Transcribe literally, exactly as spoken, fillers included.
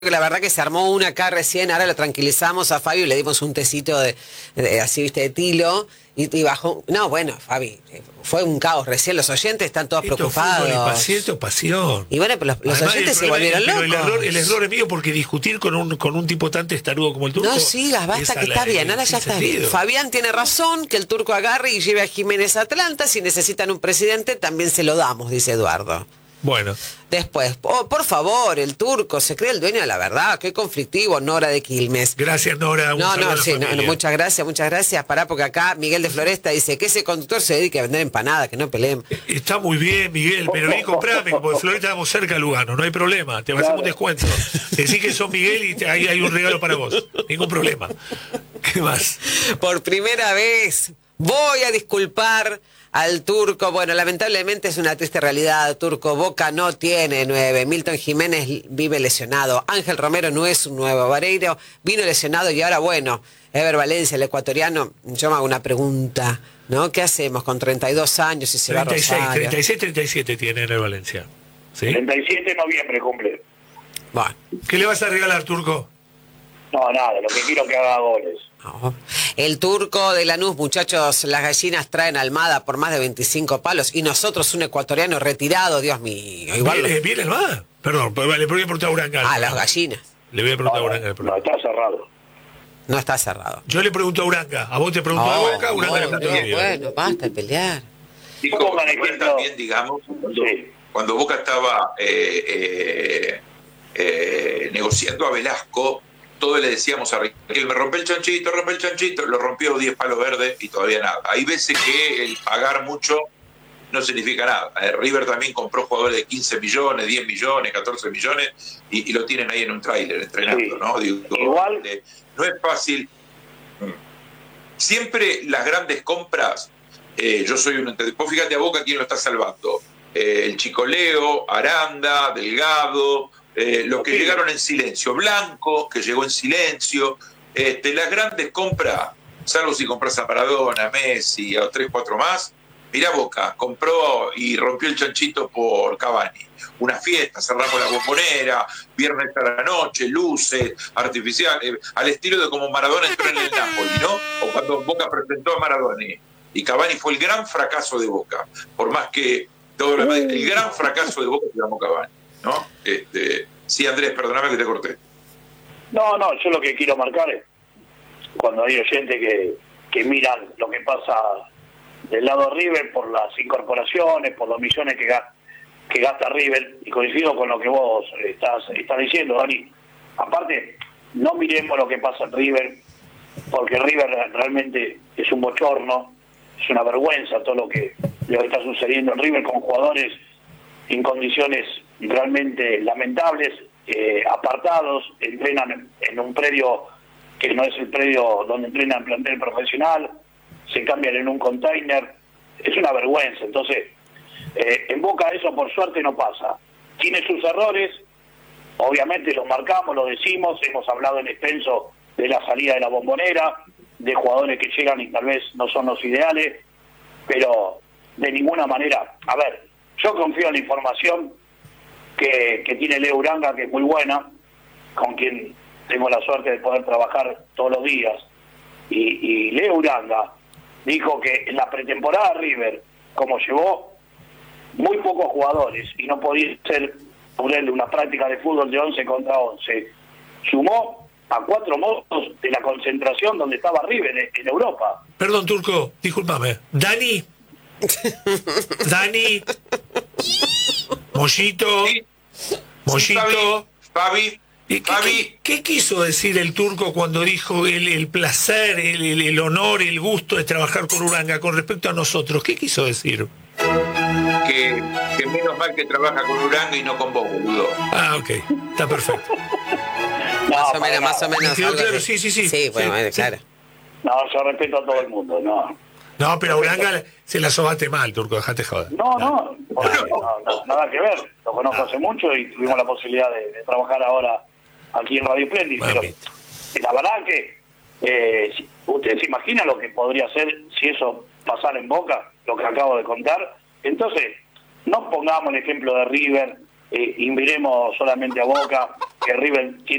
La verdad que se armó una acá recién, ahora lo tranquilizamos a Fabio y le dimos un tecito de, de así, viste, de tilo, y, y bajó. No, bueno, Fabi, fue un caos recién, los oyentes están todos Esto preocupados. Fútbol y pasión, pasión. Y bueno, pero los, los Además, oyentes se problema, volvieron pero locos. El error, el error es mío porque discutir con un con un tipo tan testarudo como el Turco. No sigas, basta que está bien, ahora ya está bien. Fabián tiene razón, que el Turco agarre y lleve a Jiménez a Atlanta. Si necesitan un presidente, también se lo damos, dice Eduardo. Bueno. Después, oh, por favor, el Turco se cree el dueño de la verdad. Qué conflictivo, Nora de Quilmes. Gracias, Nora. Un no, no, sí, no, no, muchas gracias, muchas gracias. Pará, porque acá Miguel de Floresta dice que ese conductor se dedique a vender empanadas, que no peleen. Está muy bien, Miguel, pero ven y comprame, porque Floresta estamos cerca de Lugano, no hay problema. Te va a hacer un descuento. Decís que sos Miguel y te, ahí hay un regalo para vos. Ningún problema. ¿Qué más? Por primera vez voy a disculpar al Turco. Bueno, lamentablemente es una triste realidad, Turco. Boca no tiene nueve. Milton Jiménez vive lesionado. Ángel Romero no es un nuevo. Vareiro vino lesionado y ahora, bueno, Ever Valencia, el ecuatoriano. Yo me hago una pregunta, ¿no? ¿Qué hacemos con treinta y dos años y se va a Rosario? treinta y seis, treinta y siete tiene Ever Valencia. ¿Sí? treinta y siete de noviembre cumple. Bueno. ¿Qué le vas a regalar, Turco? No, nada, lo que quiero es que haga goles. No. El Turco de Lanús, muchachos, las gallinas traen Almada por más de veinticinco palos y nosotros un ecuatoriano retirado, Dios mío. Igual ¿Viene, lo... ¿viene Almada? Perdón, le voy a preguntar a Uranga. Ah, las gallinas. Le voy a preguntar no, a Uranga. No, está cerrado. No está cerrado. Yo le pregunto a Uranga. A vos te pregunto oh, a Boca, Uranga no, le pregunto no, a Diego. Bueno, basta de pelear. Dijo, igual también, digamos, cuando, sí. cuando Boca estaba eh, eh, eh, negociando a Velasco, todos le decíamos a Riquelme, me rompe el chanchito, rompe el chanchito, lo rompió diez palos verdes y todavía nada. Hay veces que el pagar mucho no significa nada. Eh, River también compró jugadores de quince millones, diez millones, catorce millones y, y lo tienen ahí en un tráiler entrenando, sí. ¿no? Digo, Igual eh, no es fácil. Siempre las grandes compras, eh, yo soy un... Vos fíjate a Boca quién lo está salvando. Eh, el Chico Leo, Aranda, Delgado... Eh, los que sí. llegaron en silencio, Blanco, que llegó en silencio, este, las grandes compras, salvo si compras a Maradona, a Messi, a tres, cuatro más, mirá Boca, compró y rompió el chanchito por Cavani. Una fiesta, cerramos la bombonera, viernes a la noche, luces, artificiales, eh, al estilo de como Maradona entró en el Napoli, ¿no? O cuando Boca presentó a Maradona. Y Cavani fue el gran fracaso de Boca, por más que todo lo demás, el gran fracaso de Boca se llamó Cavani. ¿No? Este, sí, Andrés, perdóname que te corté. No, no, yo lo que quiero marcar es cuando hay oyentes que, que miran lo que pasa del lado de River por las incorporaciones, por los millones que, ga, que gasta River, y coincido con lo que vos estás, estás diciendo, Dani. Aparte, no miremos lo que pasa en River, porque River realmente es un bochorno, es una vergüenza todo lo que, lo que está sucediendo en River con jugadores en condiciones realmente lamentables, eh, apartados, entrenan en un predio que no es el predio donde entrenan plantel profesional, se cambian en un container, es una vergüenza. Entonces, eh, en Boca eso por suerte no pasa. Tiene sus errores, obviamente los marcamos, los decimos, hemos hablado en extenso de la salida de la bombonera, de jugadores que llegan y tal vez no son los ideales, pero de ninguna manera, a ver, yo confío en la información que, que tiene Leo Uranga, que es muy buena, con quien tengo la suerte de poder trabajar todos los días. Y, y Leo Uranga dijo que en la pretemporada River, como llevó muy pocos jugadores y no podía ser una práctica de fútbol de once contra once, sumó a cuatro modos de la concentración donde estaba River en, en Europa. Perdón, Turco, discúlpame. Dani. Dani. Mollito. Sí. Mollito. Fabi. ¿Qué, qué, ¿Qué quiso decir el Turco cuando dijo el, el placer, el, el, el honor, el gusto de trabajar con Uranga con respecto a nosotros? ¿Qué quiso decir? Que, que menos mal que trabaja con Uranga y no con vos, boludo. Ah, ok. Está perfecto. No, más o menos, más o menos. Claro, claro, sí, sí, sí. Sí, bueno, sí, claro. Sí. No, yo respeto a todo el mundo, no. No, pero a Uranga se la sobaste mal, Turco, dejate joder. No, no, no, no, no, nada que ver. Lo conozco hace mucho y tuvimos la posibilidad de, de trabajar ahora aquí en Radio Splendid, pero la verdad que eh, ustedes se imaginan lo que podría ser si eso pasara en Boca, lo que acabo de contar. Entonces, no pongamos el ejemplo de River eh, y miremos solamente a Boca. que River tiene